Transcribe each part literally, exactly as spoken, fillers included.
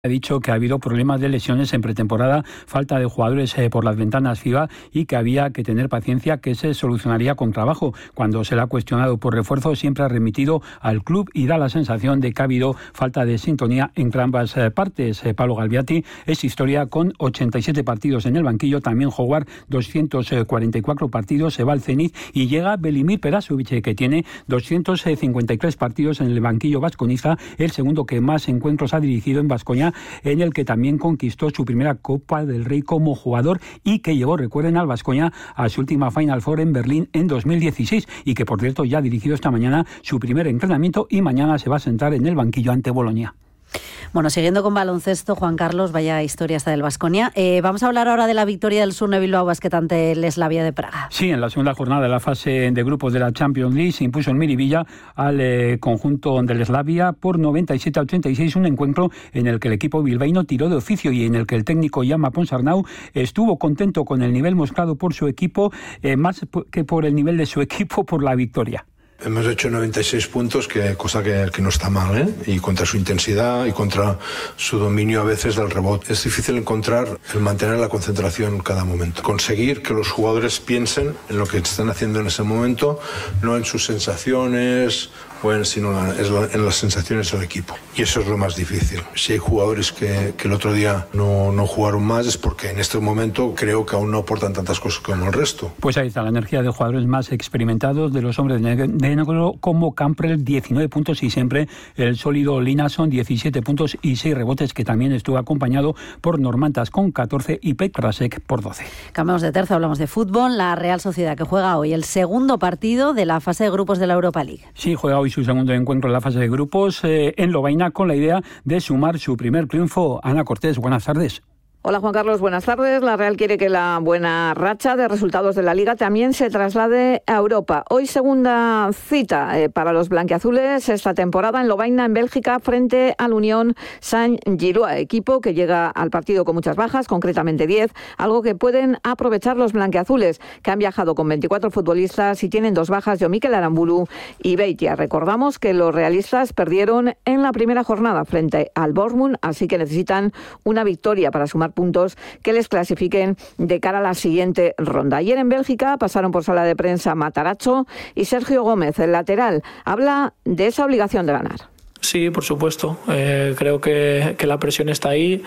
Ha dicho que ha habido problemas de lesiones en pretemporada, falta de jugadores eh, por las ventanas FIBA y que había que tener paciencia, que se solucionaría con trabajo. Cuando se le ha cuestionado por refuerzo, siempre ha remitido al club y da la sensación de que ha habido falta de sintonía entre ambas eh, partes. Eh, Pablo Galviati es historia con ochenta y siete partidos en el banquillo, también Howard doscientos cuarenta y cuatro partidos, se va al Zenit y llega Velimir Perasovic, que tiene doscientos cincuenta y tres partidos en el banquillo vasconista, el segundo que más encuentros ha dirigido en Baskonia, en el que también conquistó su primera Copa del Rey como jugador y que llevó, recuerden, al Baskonia a su última Final Four en Berlín en dos mil dieciséis y que, por cierto, ya ha dirigido esta mañana su primer entrenamiento y mañana se va a sentar en el banquillo ante Bolonia. Bueno, siguiendo con baloncesto, Juan Carlos, vaya historia esta del Baskonia. Eh, vamos a hablar ahora de la victoria del Surne Bilbao Basket ante el Slavia de Praga. Sí, en la segunda jornada de la fase de grupos de la Champions League se impuso en Miribilla al eh, conjunto del Slavia por noventa y siete a ochenta y seis, un encuentro en el que el equipo bilbaíno tiró de oficio y en el que el técnico Jaume Ponsarnau estuvo contento con el nivel mostrado por su equipo, eh, más que por el nivel de su equipo por la victoria. Hemos hecho noventa y seis puntos, que cosa que, que no está mal, ¿eh? Y contra su intensidad y contra su dominio a veces del rebote. Es difícil encontrar el mantener la concentración en cada momento. Conseguir que los jugadores piensen en lo que están haciendo en ese momento, no en sus sensaciones, bueno, sino en las sensaciones del equipo. Y eso es lo más difícil. Si hay jugadores que, que el otro día no, no jugaron más, es porque en este momento creo que aún no aportan tantas cosas como el resto. Pues ahí está la energía de jugadores más experimentados, de los hombres de negro, como Camprel, diecinueve puntos, y siempre el sólido Linason, diecisiete puntos y seis rebotes, que también estuvo acompañado por Normantas con catorce y Petrasek por doce. Cambiamos de tercio, hablamos de fútbol. La Real Sociedad, que juega hoy el segundo partido de la fase de grupos de la Europa League. Sí, juega hoy su segundo encuentro en la fase de grupos eh, en Lovaina, con la idea de sumar su primer triunfo. Ana Cortés, buenas tardes. Hola Juan Carlos, buenas tardes. La Real quiere que la buena racha de resultados de la Liga también se traslade a Europa. Hoy segunda cita eh, para los blanquiazules esta temporada en Lovaina, en Bélgica, frente al Unión Saint-Gillois, equipo que llega al partido con muchas bajas, concretamente diez, algo que pueden aprovechar los blanquiazules, que han viajado con veinticuatro futbolistas y tienen dos bajas, de Mikel Aramburu y Beitia. Recordamos que los realistas perdieron en la primera jornada frente al Bournemouth, así que necesitan una victoria para sumar puntos que les clasifiquen de cara a la siguiente ronda. Ayer en Bélgica pasaron por sala de prensa Matarazzo y Sergio Gómez, el lateral, habla de esa obligación de ganar. Sí, por supuesto. Eh, creo que, que la presión está ahí.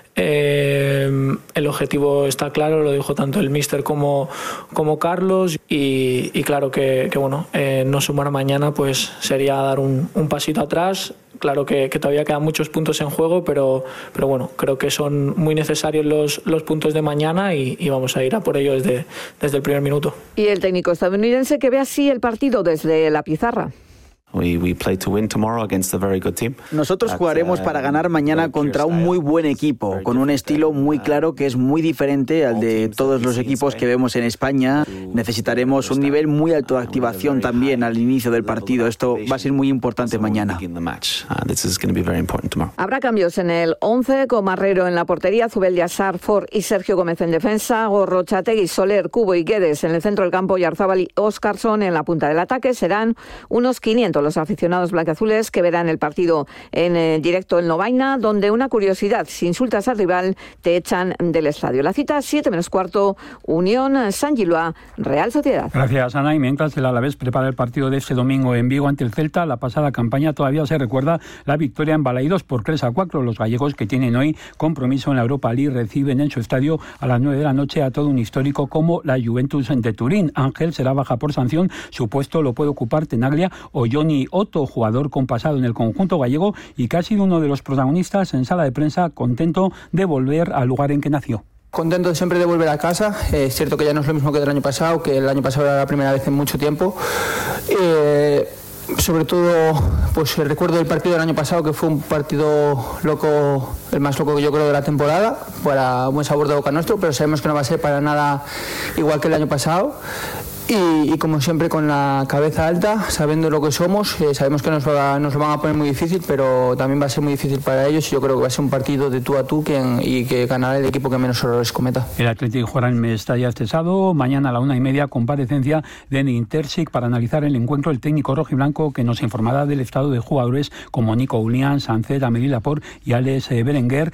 Eh, el objetivo está claro, lo dijo tanto el míster como, como Carlos, y, y claro que, que bueno, eh, no sumar mañana pues sería dar un, un pasito atrás. Claro que, que todavía quedan muchos puntos en juego, pero, pero bueno, creo que son muy necesarios los, los puntos de mañana y, y vamos a ir a por ello desde, desde el primer minuto. Y el técnico estadounidense que ve así el partido desde la pizarra. Nosotros jugaremos para ganar mañana contra un muy buen equipo, con un estilo muy claro que es muy diferente al de todos los equipos que vemos en España. Necesitaremos un nivel muy alto de activación también al inicio del partido. Esto va a ser muy importante mañana. Habrá cambios en el once, con Marrero en la portería, Zubeldia, Sarford y Sergio Gómez en defensa, Gorrochategui, Soler, Cubo y Guedes en el centro del campo y Arzábal y Óscarson en la punta del ataque. Serán unos quinientos los aficionados blanquiazules que verán el partido en eh, directo en Lovaina, donde una curiosidad: si insultas al rival te echan del estadio. La cita siete menos cuarto, Unión Saint-Gillois, Real Sociedad. Gracias, Ana. Y mientras el Alavés prepara el partido de este domingo en Vigo ante el Celta, la pasada campaña todavía se recuerda la victoria en Balaidos por tres a cuatro. Los gallegos, que tienen hoy compromiso en la Europa League, reciben en su estadio a las nueve de la noche a todo un histórico como la Juventus de Turín. Ángel será baja por sanción, su puesto lo puede ocupar Tenaglia o Johnny Otto, jugador con pasado en el conjunto gallego y que ha sido uno de los protagonistas en sala de prensa, contento de volver al lugar en que nació. Contento siempre de volver a casa. Eh, es cierto que ya no es lo mismo que el año pasado, que el año pasado era la primera vez en mucho tiempo. Eh, sobre todo, pues el recuerdo del partido del año pasado, que fue un partido loco, el más loco que yo creo de la temporada, para buen sabor de boca nuestro, pero sabemos que no va a ser para nada igual que el año pasado. Y, y como siempre con la cabeza alta, sabiendo lo que somos, eh, sabemos que nos, va, nos lo van a poner muy difícil, pero también va a ser muy difícil para ellos. Yo creo que va a ser un partido de tú a tú que, y que ganará el equipo que menos errores cometa. El Atlético jugará en Mestalla este sábado, mañana a la una y media, comparecencia de Intersic para analizar el encuentro. El técnico rojiblanco que nos informará del estado de jugadores como Nico Williams, Sancet, Amélie Laporte y Alex Berenguer,